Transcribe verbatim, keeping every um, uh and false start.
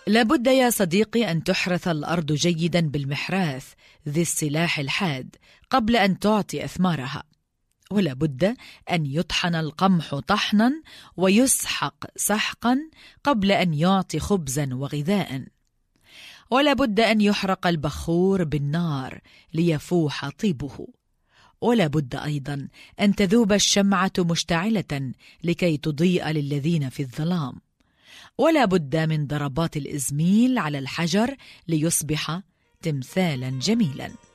لابد يا صديقي أن تحرث الأرض جيدا بالمحراث ذي السلاح الحاد قبل أن تعطي أثمارها، ولابد أن يطحن القمح طحنا ويسحق سحقا قبل أن يعطي خبزا وغذاء، ولابد أن يحرق البخور بالنار ليفوح طيبه، ولابد أيضا أن تذوب الشمعة مشتعلة لكي تضيء للذين في الظلام، ولا بد من ضربات الإزميل على الحجر ليصبح تمثالا جميلا.